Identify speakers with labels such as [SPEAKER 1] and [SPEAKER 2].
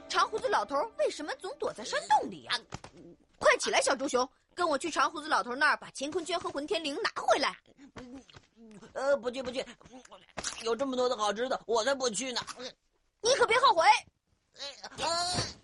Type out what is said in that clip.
[SPEAKER 1] 长胡子老头为什么总躲在山洞里呀？快起来，小猪熊，跟我去长胡子老头那儿把乾坤圈和混天绫拿回来。
[SPEAKER 2] 不去，有这么多的好吃的，我才不去呢。
[SPEAKER 1] 你可别后悔。